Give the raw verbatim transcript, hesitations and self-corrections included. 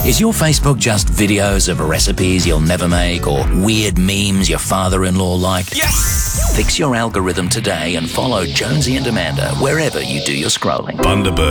Is your Facebook just videos of recipes you'll never make or weird memes your father-in-law liked? Yes! Fix your algorithm today and follow Jonesy and Amanda wherever you do your scrolling. Bundaberg.